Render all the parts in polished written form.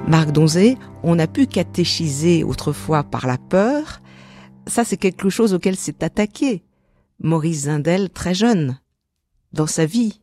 Marc Donzé, on a pu catéchiser autrefois par la peur. Ça, c'est quelque chose auquel s'est attaqué Maurice Zindel très jeune, dans sa vie.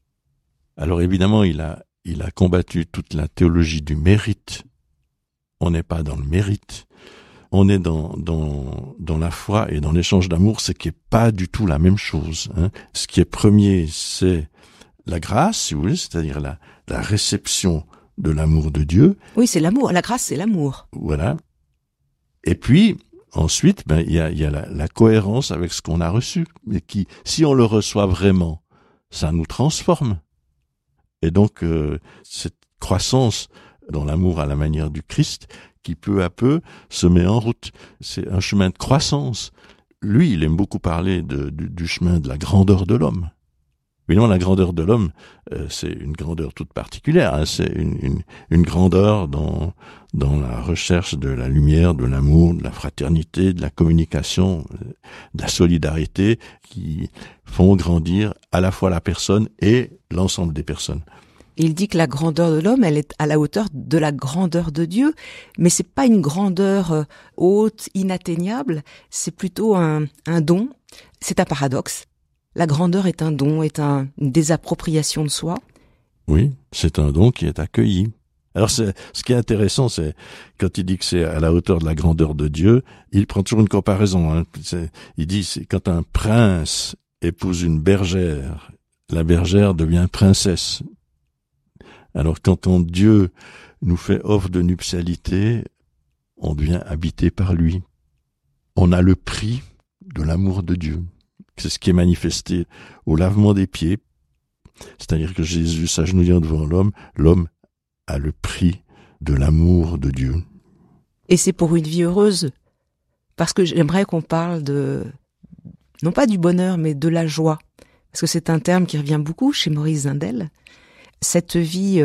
Alors évidemment, il a combattu toute la théologie du mérite. On n'est pas dans le mérite. On est dans la foi et dans l'échange d'amour, ce qui est pas du tout la même chose. Hein. Ce qui est premier, c'est la grâce, si vous voulez, c'est-à-dire la réception de l'amour de Dieu. Oui, c'est l'amour. La grâce, c'est l'amour. Voilà. Et puis, ensuite, il y a la cohérence avec ce qu'on a reçu, mais qui, si on le reçoit vraiment, ça nous transforme. Et donc, cette croissance dans l'amour à la manière du Christ, qui peu à peu se met en route. C'est un chemin de croissance. Lui, il aime beaucoup parler du chemin de la grandeur de l'homme. Évidemment, la grandeur de l'homme, c'est une grandeur toute particulière. Hein. C'est une grandeur dans la recherche de la lumière, de l'amour, de la fraternité, de la communication, de la solidarité, qui font grandir à la fois la personne et l'ensemble des personnes. Il dit que la grandeur de l'homme, elle est à la hauteur de la grandeur de Dieu, mais c'est pas une grandeur haute, inatteignable, c'est plutôt un don. C'est un paradoxe. La grandeur est un don, est une désappropriation de soi. Oui, c'est un don qui est accueilli. Alors ce qui est intéressant, c'est quand il dit que c'est à la hauteur de la grandeur de Dieu, il prend toujours une comparaison. Hein. Il dit c'est quand un prince épouse une bergère, la bergère devient princesse. Alors quand Dieu nous fait offre de nuptialité, on devient habité par lui. On a le prix de l'amour de Dieu. C'est ce qui est manifesté au lavement des pieds. C'est-à-dire que Jésus s'agenouillant devant l'homme a le prix de l'amour de Dieu. Et c'est pour une vie heureuse. Parce que j'aimerais qu'on parle non pas du bonheur, mais de la joie. Parce que c'est un terme qui revient beaucoup chez Maurice Zindel. Cette vie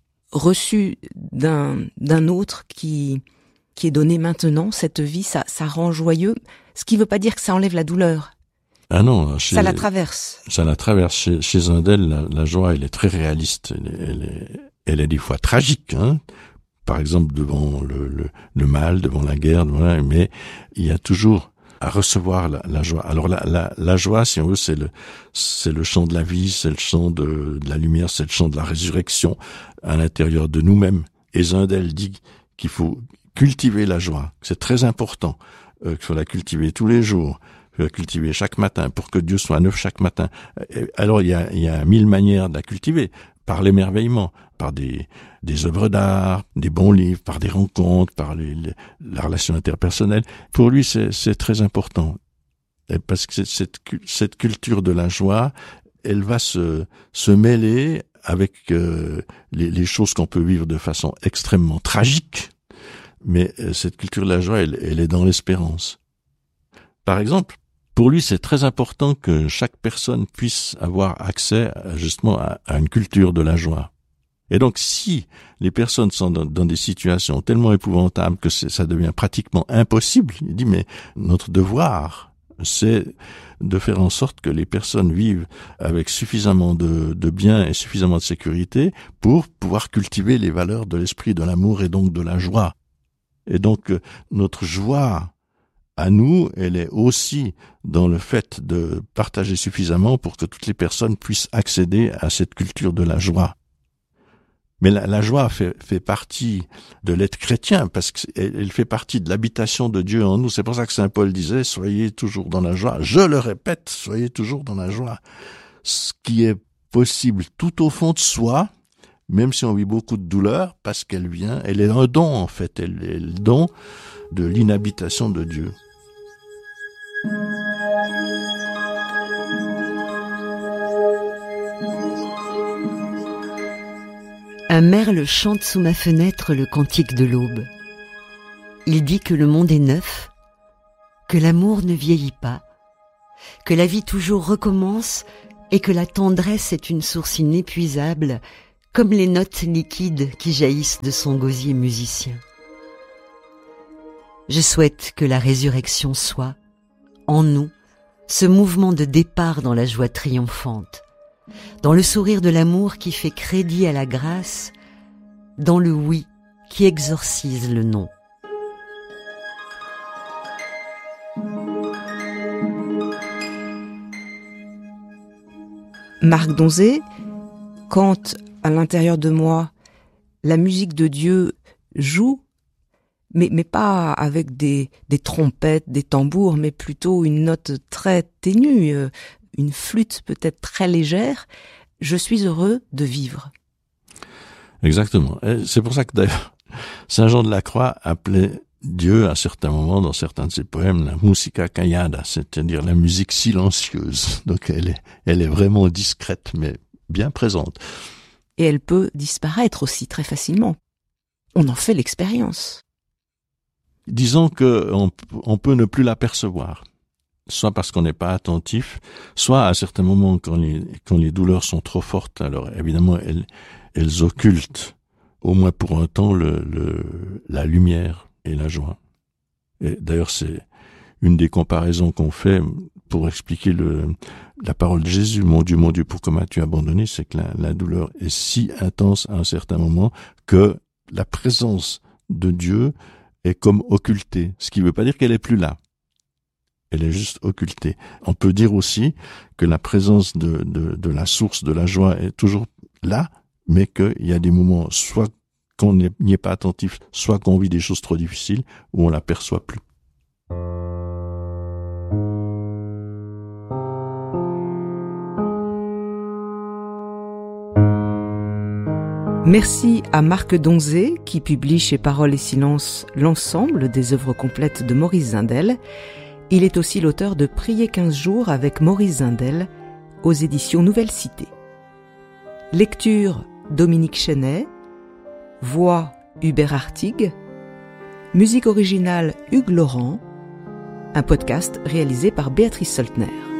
reçue d'un autre qui est donnée maintenant, cette vie, ça rend joyeux. Ce qui ne veut pas dire que ça enlève la douleur. Ah non, ça la traverse. Ça la traverse. Chez Zindel, la joie, elle est très réaliste. Elle est des fois tragique, hein. Par exemple, devant le mal, devant la guerre, mais il y a toujours à recevoir la joie. Alors la joie, si on veut, c'est le chant de la vie, c'est le chant de la lumière, c'est le chant de la résurrection à l'intérieur de nous-mêmes. Et Zindel dit qu'il faut cultiver la joie. C'est très important, qu'il faut la cultiver tous les jours. La cultiver chaque matin pour que Dieu soit neuf chaque matin. Alors il y a 1000 manières de la cultiver, par l'émerveillement, par des œuvres d'art, des bons livres, par des rencontres, par la relation interpersonnelle. Pour lui, c'est très important. Et parce que cette culture de la joie, elle va se mêler avec les choses qu'on peut vivre de façon extrêmement tragique. Mais cette culture de la joie, elle est dans l'espérance. Par exemple, pour lui, c'est très important que chaque personne puisse avoir accès justement à une culture de la joie. Et donc, si les personnes sont dans des situations tellement épouvantables que ça devient pratiquement impossible, il dit, mais notre devoir, c'est de faire en sorte que les personnes vivent avec suffisamment de bien et suffisamment de sécurité pour pouvoir cultiver les valeurs de l'esprit de l'amour et donc de la joie. Et donc, notre joie à nous, elle est aussi dans le fait de partager suffisamment pour que toutes les personnes puissent accéder à cette culture de la joie. Mais la joie fait partie de l'être chrétien, parce qu'elle fait partie de l'habitation de Dieu en nous. C'est pour ça que Saint Paul disait, soyez toujours dans la joie. Je le répète, soyez toujours dans la joie. Ce qui est possible tout au fond de soi, même si on vit beaucoup de douleur, parce qu'elle vient, elle est un don en fait, elle est le don de l'inhabitation de Dieu. Un merle chante sous ma fenêtre le cantique de l'aube. Il dit que le monde est neuf, que l'amour ne vieillit pas, que la vie toujours recommence et que la tendresse est une source inépuisable, comme les notes liquides qui jaillissent de son gosier musicien. Je souhaite que la résurrection soit, en nous, ce mouvement de départ dans la joie triomphante, dans le sourire de l'amour qui fait crédit à la grâce, dans le oui qui exorcise le non. Marc Donzé, quand à l'intérieur de moi, la musique de Dieu joue, mais pas avec des trompettes, des tambours, mais plutôt une note très ténue, une flûte peut-être très légère, je suis heureux de vivre. Exactement. Et c'est pour ça que d'ailleurs, Saint Jean de la Croix appelait Dieu, à certains moments, dans certains de ses poèmes, la musica callada, c'est-à-dire la musique silencieuse. Donc elle est vraiment discrète, mais bien présente. Et elle peut disparaître aussi très facilement. On en fait l'expérience. Disons que on peut ne plus l'apercevoir, soit parce qu'on n'est pas attentif, soit à certains moments quand les douleurs sont trop fortes, alors évidemment elles occultent, au moins pour un temps, la lumière et la joie. Et d'ailleurs, c'est une des comparaisons qu'on fait pour expliquer la parole de Jésus. Mon Dieu, pourquoi m'as-tu abandonné? C'est que la douleur est si intense à un certain moment que la présence de Dieu est comme occultée. Ce qui ne veut pas dire qu'elle est plus là. Elle est juste occultée. On peut dire aussi que la présence de la source de la joie est toujours là, mais qu'il y a des moments, soit qu'on n'y est pas attentif, soit qu'on vit des choses trop difficiles, où on l'aperçoit plus. Merci à Marc Donzé, qui publie chez Paroles et Silence l'ensemble des œuvres complètes de Maurice Zindel. Il est aussi l'auteur de Prier 15 jours avec Maurice Zindel aux éditions Nouvelle Cité. Lecture Dominique Chenet. Voix Hubert Artigue. Musique originale Hugues Laurent. Un podcast réalisé par Béatrice Soltner.